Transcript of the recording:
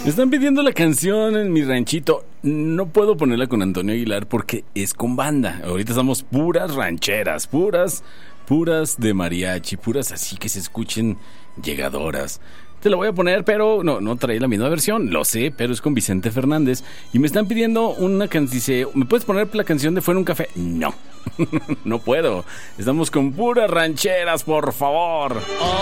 Me están pidiendo la canción en mi ranchito. No puedo ponerla con Antonio Aguilar porque es con banda. Ahorita estamos puras rancheras, puras de mariachi, puras así que se escuchen llegadoras. Te la voy a poner, pero no trae la misma versión, lo sé, pero es con Vicente Fernández. Y me están pidiendo una canción, dice, ¿me puedes poner la canción de Fue en un café? No, no puedo. Estamos con puras rancheras, por favor.